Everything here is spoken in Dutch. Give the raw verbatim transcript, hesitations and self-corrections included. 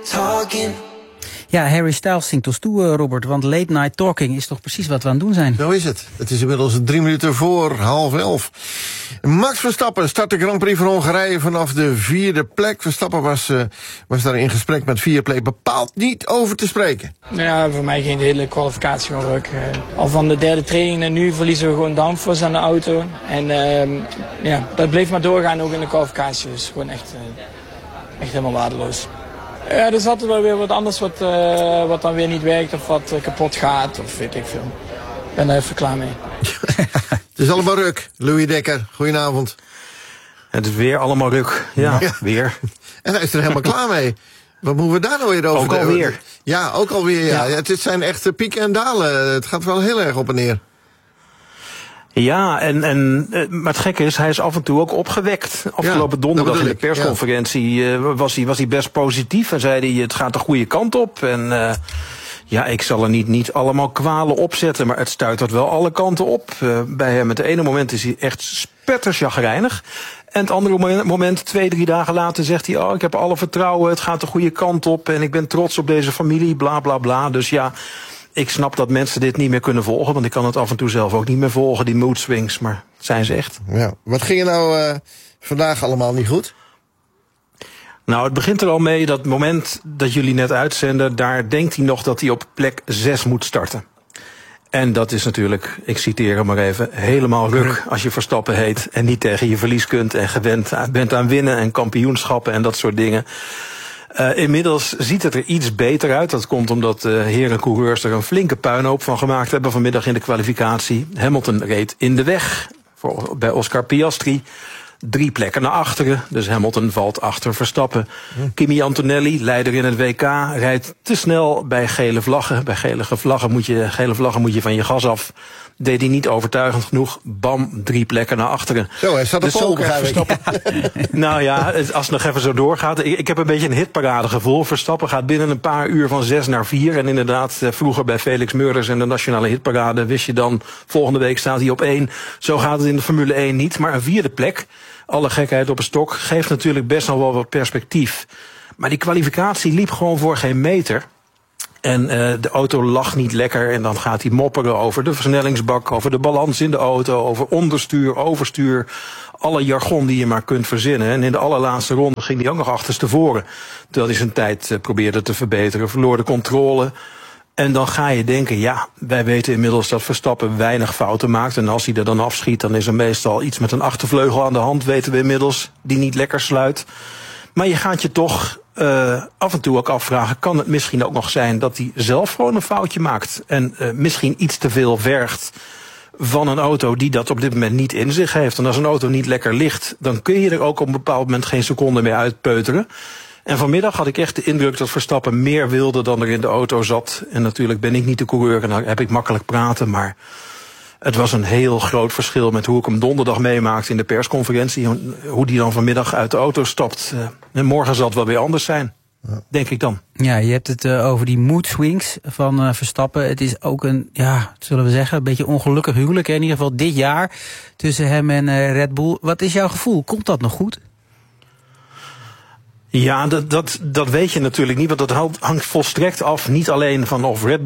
talking. Ja, Harry Styles zingt ons toe, uh, Robert, want late night talking is toch precies wat we aan het doen zijn. Zo is het. Het is inmiddels drie minuten voor half elf. Max Verstappen start de Grand Prix van Hongarije vanaf de vierde plek. Verstappen was, uh, was daar in gesprek met Viaplay bepaald niet over te spreken. Ja, voor mij ging de hele kwalificatie gewoon ruk. Uh, al van de derde training naar nu verliezen we gewoon downforce aan de auto. En uh, ja, dat bleef maar doorgaan ook in de kwalificatie. Dus gewoon echt, uh, echt helemaal waardeloos. Ja, er is altijd wel weer wat anders wat, uh, wat dan weer niet werkt of wat uh, kapot gaat of weet ik veel. Ik ben daar even klaar mee. Het is allemaal ruk. Louis Dekker, goedenavond. Het is weer allemaal ruk. Ja, ja. weer. En hij is er helemaal klaar mee. Wat moeten we daar nou weer over? Ook alweer. Ja, ook alweer, ja. ja. Het zijn echt pieken en dalen. Het gaat wel heel erg op en neer. Ja, en, en, maar het gekke is, hij is af en toe ook opgewekt. Afgelopen ja, donderdag in de persconferentie ja. uh, was, hij, was hij best positief. En zei hij, het gaat de goede kant op. En uh, ja, ik zal er niet, niet allemaal kwalen opzetten, maar het stuitert wel alle kanten op. Uh, bij hem, het ene moment is hij echt spetterchagrijnig. En het andere moment, twee, drie dagen later, zegt hij, oh, ik heb alle vertrouwen, het gaat de goede kant op. En ik ben trots op deze familie, bla bla bla. Dus ja, ik snap dat mensen dit niet meer kunnen volgen, want ik kan het af en toe zelf ook niet meer volgen, die mood swings, maar het zijn ze echt. Ja. Wat ging er nou uh, vandaag allemaal niet goed? Nou, het begint er al mee, dat moment dat jullie net uitzenden, daar denkt hij nog dat hij op plek zes moet starten. En dat is natuurlijk, ik citeer hem maar even, helemaal ruk als je Verstappen heet en niet tegen je verlies kunt en gewend bent aan winnen en kampioenschappen en dat soort dingen. Uh, inmiddels ziet het er iets beter uit. Dat komt omdat de uh, heren coureurs er een flinke puinhoop van gemaakt hebben vanmiddag in de kwalificatie. Hamilton reed in de weg voor, bij Oscar Piastri. Drie plekken naar achteren, dus Hamilton valt achter Verstappen. Hm. Kimi Antonelli, leider in het W K, rijdt te snel bij gele vlaggen. Bij gele vlaggen moet je, gele vlaggen moet je van je gas af. Deed hij niet overtuigend genoeg, bam, drie plekken naar achteren. Zo, hij staat op dus pol, Verstappen. Nou ja, als het nog even zo doorgaat. Ik, ik heb een beetje een hitparadegevoel. Verstappen gaat binnen een paar uur van zes naar vier. En inderdaad, vroeger bij Felix Meurders en de nationale hitparade wist je dan, volgende week staat hij op één. Zo gaat het in de Formule één niet, maar een vierde plek, alle gekheid op een stok, geeft natuurlijk best nog wel wat perspectief. Maar die kwalificatie liep gewoon voor geen meter. En uh, de auto lag niet lekker en dan gaat hij mopperen over de versnellingsbak, over de balans in de auto, over onderstuur, overstuur, alle jargon die je maar kunt verzinnen. En in de allerlaatste ronde ging hij ook nog achterstevoren, terwijl hij zijn tijd uh, probeerde te verbeteren, verloor de controle. En dan ga je denken, ja, wij weten inmiddels dat Verstappen weinig fouten maakt. En als hij er dan afschiet, dan is er meestal iets met een achtervleugel aan de hand, weten we inmiddels, die niet lekker sluit. Maar je gaat je toch uh, af en toe ook afvragen, kan het misschien ook nog zijn dat hij zelf gewoon een foutje maakt en uh, misschien iets te veel vergt van een auto die dat op dit moment niet in zich heeft. En als een auto niet lekker ligt, dan kun je er ook op een bepaald moment geen seconde meer uitpeuteren. En vanmiddag had ik echt de indruk dat Verstappen meer wilde dan er in de auto zat. En natuurlijk ben ik niet de coureur en dan heb ik makkelijk praten, maar het was een heel groot verschil met hoe ik hem donderdag meemaakte in de persconferentie. Hoe die dan vanmiddag uit de auto stapt. En morgen zal het wel weer anders zijn, ja, denk ik dan. Ja, je hebt het uh, over die mood swings van uh, Verstappen. Het is ook een, ja, zullen we zeggen, een beetje ongelukkig huwelijk. Hè? In ieder geval dit jaar tussen hem en uh, Red Bull. Wat is jouw gevoel? Komt dat nog goed? Ja, dat, dat, dat weet je natuurlijk niet, want dat hangt volstrekt af, niet alleen van of Red